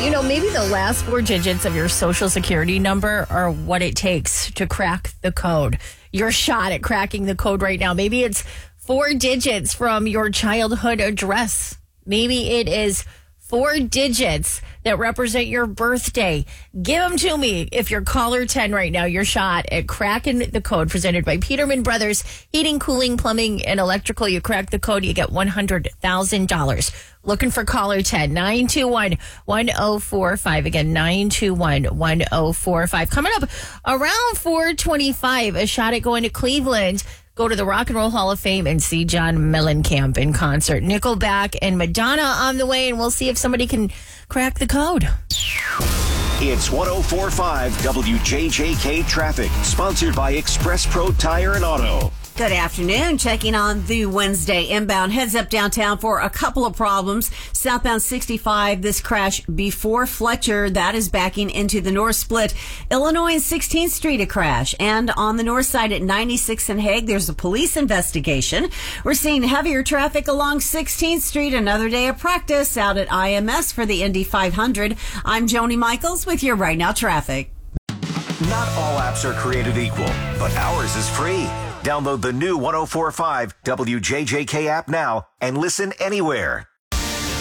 Maybe the last four digits of your social security number are what it takes to crack the code. Your shot at cracking the code right now. Maybe it's four digits from your childhood address. Maybe it is four digits that represent your birthday. Give them to me. If you're caller 10 right now, your shot at cracking the code presented by Peterman Brothers Heating, Cooling, Plumbing, and Electrical. You crack the code, you get $100,000. Looking for caller 10, 921-1045. Again, 921-1045. Coming up around 425, a shot at going to Cleveland. Go to the Rock and Roll Hall of Fame and see John Mellencamp in concert. Nickelback and Madonna on the way, and we'll see if somebody can crack the code. It's 104.5 WJJK Traffic, sponsored by Express Pro Tire and Auto. Good afternoon. Checking on the Wednesday inbound. Heads up downtown for a couple of problems. Southbound 65, this crash before Fletcher. That is backing into the north split. Illinois and 16th Street, a crash. And on the north side at 96 and Hague, there's a police investigation. We're seeing heavier traffic along 16th Street. Another day of practice out at IMS for the Indy 500. I'm Joni Michaels with your Right Now traffic. Not all apps are created equal, but ours is free. Download the new 104.5 WJJK app now and listen anywhere.